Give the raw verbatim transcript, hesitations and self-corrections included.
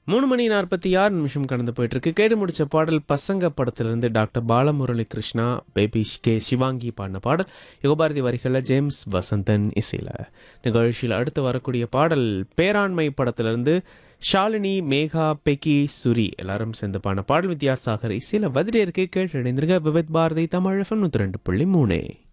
மூணு மணி நாற்பத்தி ஆறு நிமிஷம் கடந்து போயிட்டு இருக்கு. கேட்டு முடிச்ச பாடல் பசங்க படத்திலிருந்து doctor Balamurali Krishna, baby K Shivangi பாடின பாடல். யுகபாரதி வரிகளில் ஜேம்ஸ் வசந்தன் இசையில். நிகழ்ச்சியில் அடுத்து வரக்கூடிய பாடல் பேராண்மை படத்திலிருந்து ஷாலினி, மேகா, பெக்கி, சுரி எல்லாரும் சேர்ந்து பாடின பாடல். வித்யாசாகர் இசையில் வந்துட்டே இருக்கு. கேட்டு இணைந்திருக்க விவித் பாரதி தமிழ் எஃப்எம் நூற்றி ரெண்டு புள்ளி மூணு.